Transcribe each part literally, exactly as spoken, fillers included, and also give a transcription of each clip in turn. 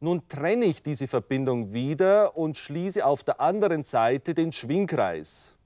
Nun trenne ich diese Verbindung wieder und schließe auf der anderen Seite den Schwingkreis.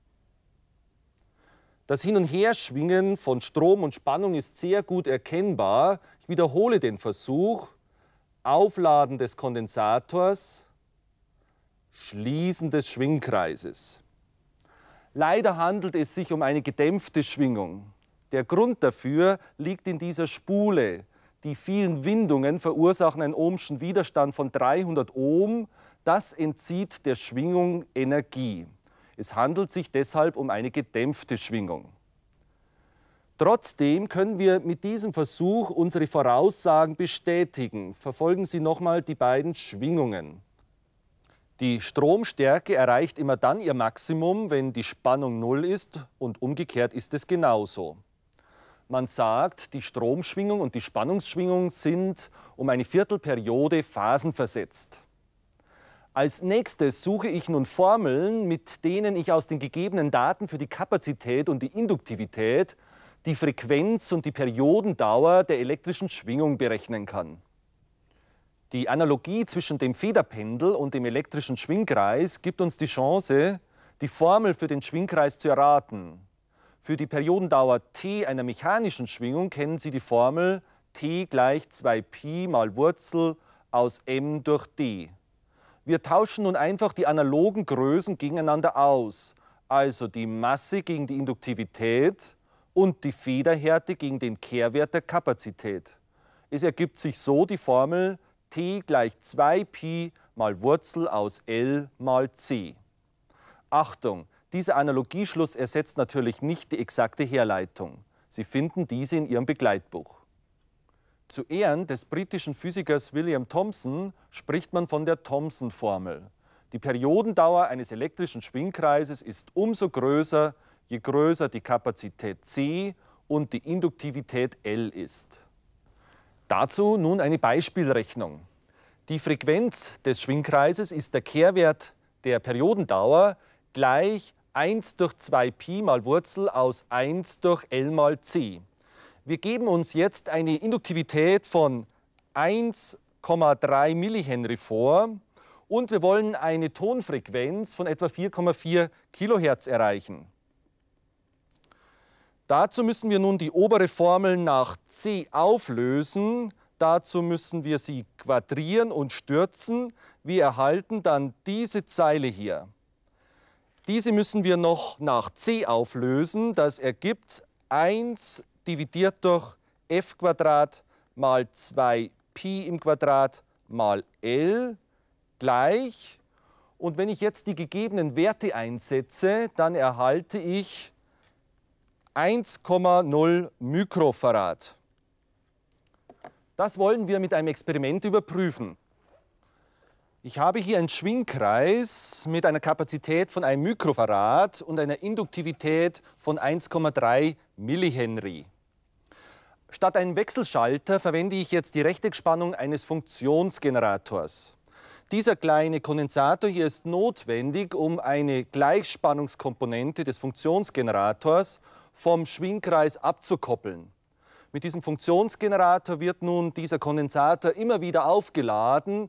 Das Hin- und Herschwingen von Strom und Spannung ist sehr gut erkennbar. Ich wiederhole den Versuch. Aufladen des Kondensators, Schließen des Schwingkreises. Leider handelt es sich um eine gedämpfte Schwingung. Der Grund dafür liegt in dieser Spule. Die vielen Windungen verursachen einen ohmschen Widerstand von dreihundert Ohm. Das entzieht der Schwingung Energie. Es handelt sich deshalb um eine gedämpfte Schwingung. Trotzdem können wir mit diesem Versuch unsere Voraussagen bestätigen. Verfolgen Sie nochmal die beiden Schwingungen. Die Stromstärke erreicht immer dann ihr Maximum, wenn die Spannung null ist, und umgekehrt ist es genauso. Man sagt, die Stromschwingung und die Spannungsschwingung sind um eine Viertelperiode phasenversetzt. Als nächstes suche ich nun Formeln, mit denen ich aus den gegebenen Daten für die Kapazität und die Induktivität die Frequenz und die Periodendauer der elektrischen Schwingung berechnen kann. Die Analogie zwischen dem Federpendel und dem elektrischen Schwingkreis gibt uns die Chance, die Formel für den Schwingkreis zu erraten. Für die Periodendauer t einer mechanischen Schwingung kennen Sie die Formel t gleich zwei Pi mal Wurzel aus m durch d. Wir tauschen nun einfach die analogen Größen gegeneinander aus, also die Masse gegen die Induktivität und die Federhärte gegen den Kehrwert der Kapazität. Es ergibt sich so die Formel t gleich zwei Pi mal Wurzel aus L mal c. Achtung, dieser Analogieschluss ersetzt natürlich nicht die exakte Herleitung. Sie finden diese in Ihrem Begleitbuch. Zu Ehren des britischen Physikers William Thomson spricht man von der Thomson-Formel. Die Periodendauer eines elektrischen Schwingkreises ist umso größer, je größer die Kapazität C und die Induktivität L ist. Dazu nun eine Beispielrechnung. Die Frequenz des Schwingkreises ist der Kehrwert der Periodendauer gleich eins durch zwei Pi mal Wurzel aus eins durch L mal c. Wir geben uns jetzt eine Induktivität von eins Komma drei Millihenry vor und wir wollen eine Tonfrequenz von etwa vier Komma vier Kilohertz erreichen. Dazu müssen wir nun die obere Formel nach C auflösen. Dazu müssen wir sie quadrieren und stürzen. Wir erhalten dann diese Zeile hier. Diese müssen wir noch nach C auflösen. Das ergibt eins dividiert durch f Quadrat mal zwei Pi im Quadrat mal L gleich. Und wenn ich jetzt die gegebenen Werte einsetze, dann erhalte ich eins Komma null Mikrofarad. Das wollen wir mit einem Experiment überprüfen. Ich habe hier einen Schwingkreis mit einer Kapazität von einem Mikrofarad und einer Induktivität von eins Komma drei Millihenry. Statt einem Wechselschalter verwende ich jetzt die Rechteckspannung eines Funktionsgenerators. Dieser kleine Kondensator hier ist notwendig, um eine Gleichspannungskomponente des Funktionsgenerators vom Schwingkreis abzukoppeln. Mit diesem Funktionsgenerator wird nun dieser Kondensator immer wieder aufgeladen